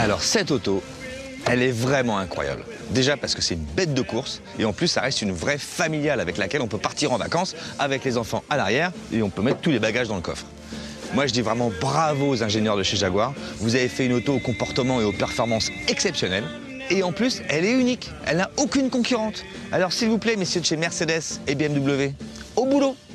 Alors cette auto, elle est vraiment incroyable. Déjà parce que c'est une bête de course et en plus ça reste une vraie familiale avec laquelle on peut partir en vacances avec les enfants à l'arrière et on peut mettre tous les bagages dans le coffre. Moi je dis vraiment bravo aux ingénieurs de chez Jaguar. Vous avez fait une auto au comportement et aux performances exceptionnelles. Et en plus, elle est unique. Elle n'a aucune concurrente. Alors s'il vous plaît, messieurs de chez Mercedes et BMW, au boulot!